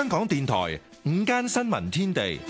香港電台午間新聞天地，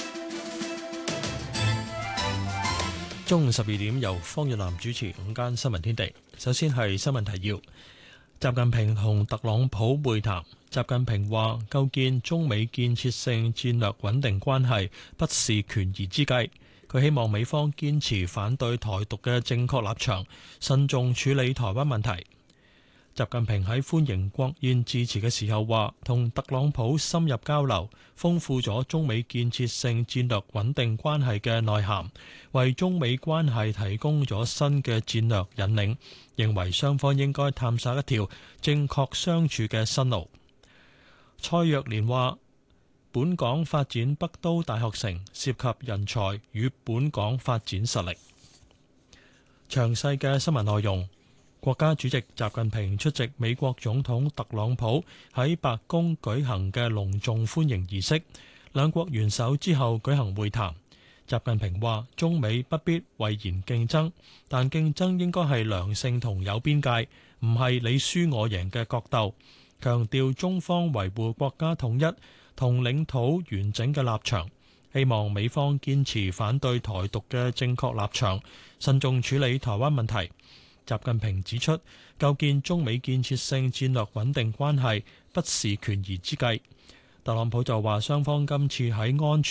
中午12點由方月南主持午間新聞天地。首先係新聞提要：習近平同特朗普會談。習近平話，構建中美建設性戰略穩定關係不是權宜之計。佢希望美方堅持反對台獨嘅正確立場，慎重處理台灣問題。習近平喺歡迎國宴致辭嘅時候話，同特朗普深入交流，豐富咗中美建設性戰略穩定關係嘅內涵，為中美關係提供咗新嘅戰略引領，認為雙方應該探索一條正確相處嘅新路。蔡若蓮話，本港發展北都大學城涉及人才與本港發展實力。詳細嘅新聞內容。國家主席習近平出席美國總統特朗普喺白宮舉行嘅隆重歡迎儀式，兩國元首之後舉行會談。習近平話，中美不必諱言競爭，但競爭應該係良性同有邊界，唔係你輸我贏嘅角鬥。強調中方維護國家統一同領土完整嘅立場，希望美方堅持反對台獨嘅正確立場，慎重處理台灣問題。習近平指出，構建中美建設性戰略穩定關係不是權宜之計。特朗普就話，雙方今次喺安全